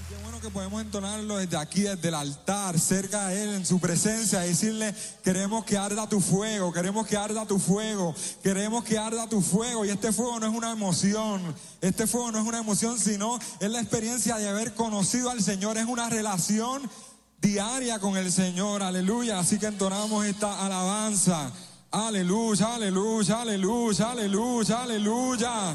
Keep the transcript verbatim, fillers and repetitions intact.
Qué bueno que podemos entonarlo desde aquí, desde el altar, cerca de Él, en su presencia, y decirle: queremos que arda tu fuego, queremos que arda tu fuego, queremos que arda tu fuego. Y este fuego no es una emoción, este fuego no es una emoción, sino es la experiencia de haber conocido al Señor, es una relación diaria con el Señor, aleluya. Así que entonamos esta alabanza, aleluya, aleluya, aleluya, aleluya, aleluya.